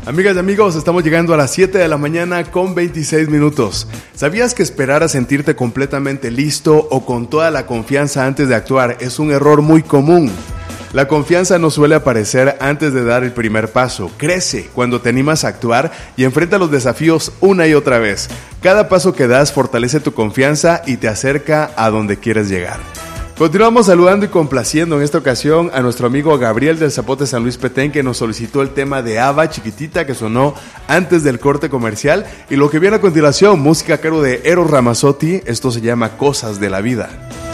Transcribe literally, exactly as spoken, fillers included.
Amigas y amigos, estamos llegando a las siete de la mañana con veintiséis minutos. ¿Sabías que esperar a sentirte completamente listo o con toda la confianza antes de actuar es un error muy común? La confianza no suele aparecer antes de dar el primer paso. Crece cuando te animas a actuar y enfrenta los desafíos una y otra vez. Cada paso que das fortalece tu confianza y te acerca a donde quieres llegar. Continuamos saludando y complaciendo en esta ocasión a nuestro amigo Gabriel del Zapote San Luis Petén, que nos solicitó el tema de ABBA, Chiquitita, que sonó antes del corte comercial. Y lo que viene a continuación, música a cargo de Eros Ramazzotti, esto se llama Cosas de la Vida.